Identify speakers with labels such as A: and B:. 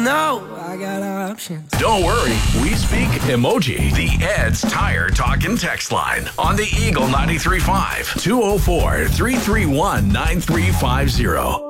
A: know I got options.
B: Don't worry, we speak emoji. The Ed's Tire Talk and Text line on the Eagle 93.5 204-331-9350.